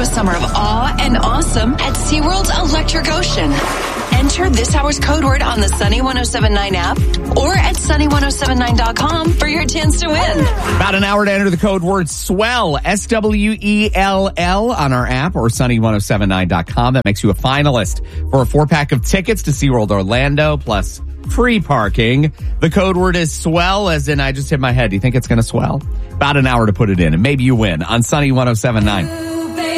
a summer of awe and awesome at SeaWorld's Electric Ocean. Enter this hour's code word on the Sunny 107.9 app or at sunny1079.com for your chance to win. About an hour to enter the code word SWELL, SWELL, on our app or sunny1079.com. That makes you a finalist for a 4-pack of tickets to SeaWorld Orlando plus free parking. The code word is SWELL, as in I just hit my head. Do you think it's going to swell? About an hour to put it in, and maybe you win on Sunny 107.9.